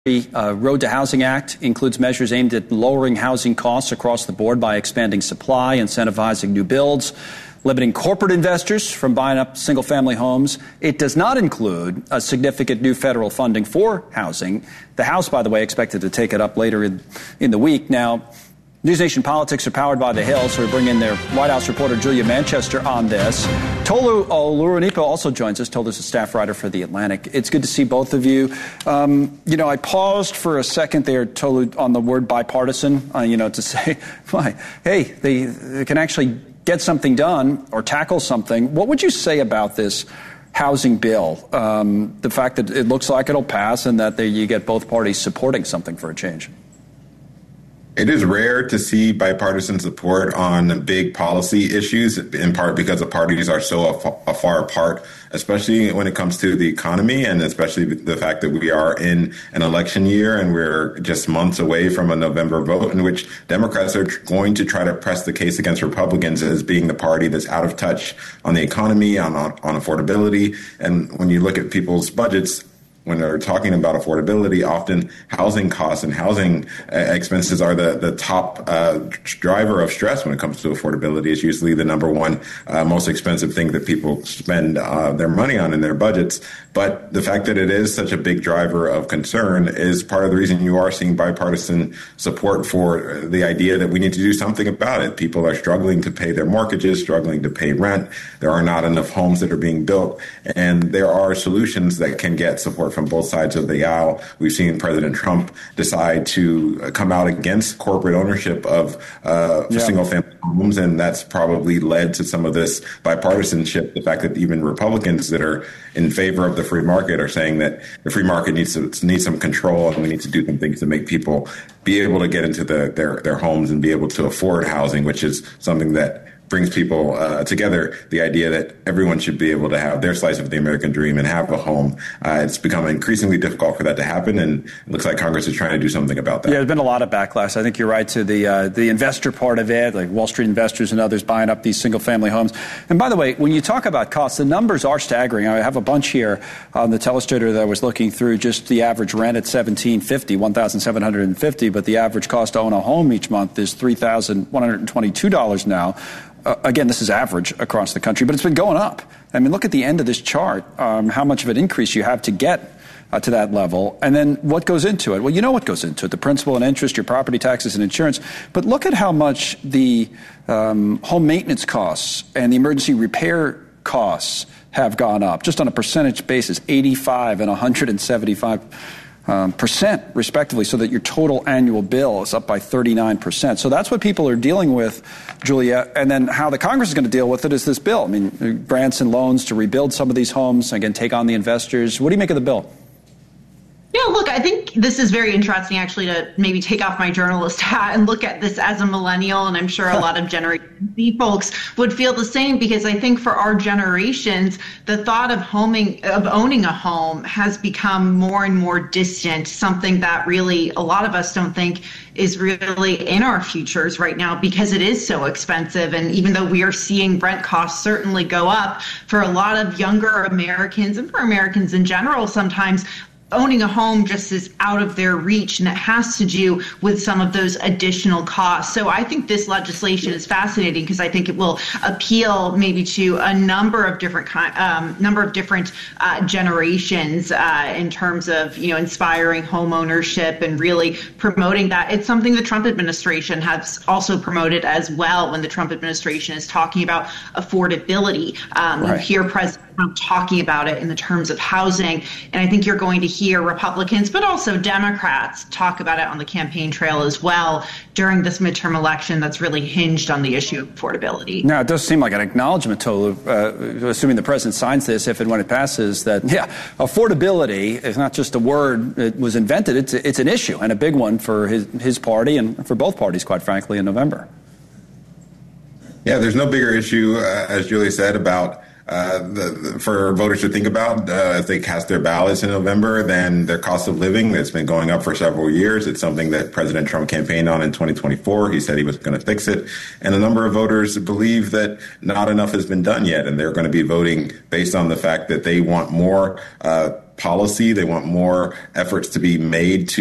Road to Housing Act includes measures aimed at lowering housing costs across the board by expanding supply, incentivizing new builds, limiting corporate investors from buying up single-family homes. It does not include a significant new federal funding for housing. The House, by the way, expected to take it up later in the week. Now, News Nation Politics are powered by The Hill, so we bring in their White House reporter Julia Manchester on this. Tolu Olorunnipa also joins us. Tolu's a staff writer for The Atlantic. It's good to see both of you. I paused for a second there, Tolu, on the word bipartisan, to say, hey, they can actually get something done or tackle something. What would you say about this housing bill? The fact that it looks like it'll pass and that you get both parties supporting something for a change. It is rare to see bipartisan support on big policy issues, in part because the parties are so far apart, especially when it comes to the economy, and especially the fact that we are in an election year and we're just months away from a November vote in which Democrats are going to try to press the case against Republicans as being the party that's out of touch on the economy, on affordability. And when you look at people's budgets, when they're talking about affordability, often housing costs and housing expenses are the top driver of stress when it comes to affordability. It's usually the number one most expensive thing that people spend their money on in their budgets. But the fact that it is such a big driver of concern is part of the reason you are seeing bipartisan support for the idea that we need to do something about it. People are struggling to pay their mortgages, struggling to pay rent. There are not enough homes that are being built, and there are solutions that can get support from both sides of the aisle. We've seen President Trump decide to come out against corporate ownership of single-family homes, and that's probably led to some of this bipartisanship. The fact that even Republicans that are in favor of the free market are saying that the free market needs some control, and we need to do some things to make people be able to get into their homes and be able to afford housing, which is something that brings people together, the idea that everyone should be able to have their slice of the American dream and have a home. It's become increasingly difficult for that to happen, and it looks like Congress is trying to do something about that. Yeah, there's been a lot of backlash. I think you're right to the investor part of it, like Wall Street investors and others buying up these single-family homes. And by the way, when you talk about costs, the numbers are staggering. I have a bunch here on the telestrator that I was looking through. Just the average rent at $1,750, but the average cost to own a home each month is $3,122 now. Again, this is average across the country, but it's been going up. I mean, look at the end of this chart, how much of an increase you have to get to that level. And then what goes into it? Well, you know what goes into it, the principal and interest, your property taxes and insurance. But look at how much the home maintenance costs and the emergency repair costs have gone up, just on a percentage basis, 85 and 175%, respectively, so that your total annual bill is up by 39%. So that's what people are dealing with, Julia. And then how the Congress is going to deal with it is this bill. I mean, grants and loans to rebuild some of these homes, again, take on the investors. What do you make of the bill? Yeah, look, I think this is very interesting, actually, to maybe take off my journalist hat and look at this as a millennial. And I'm sure a lot of Generation Z folks would feel the same, because I think for our generations, the thought of owning a home has become more and more distant, something that really a lot of us don't think is really in our futures right now, because it is so expensive. And even though we are seeing rent costs certainly go up, for a lot of younger Americans and for Americans in general, sometimes owning a home just is out of their reach, and it has to do with some of those additional costs. So I think this legislation is fascinating, because I think it will appeal maybe to a number of different generations in terms of, inspiring home ownership and really promoting that. It's something the Trump administration has also promoted as well. When the Trump administration is talking about affordability, you hear President Trump talking about it in the terms of housing, and I think you're going to hear Republicans, but also Democrats, talk about it on the campaign trail as well during this midterm election that's really hinged on the issue of affordability. Now, it does seem like an acknowledgement, Tolu, assuming the president signs this, if and when it passes, that, affordability is not just a word that was invented, it's an issue, and a big one for his party and for both parties, quite frankly, in November. Yeah, there's no bigger issue, as Julia said, about for voters to think about as they cast their ballots in November than their cost of living that's been going up for several years. It's something that President Trump campaigned on in 2024. He said he was going to fix it. And a number of voters believe that not enough has been done yet, and they're going to be voting based on the fact that they want more policy. They want more efforts to be made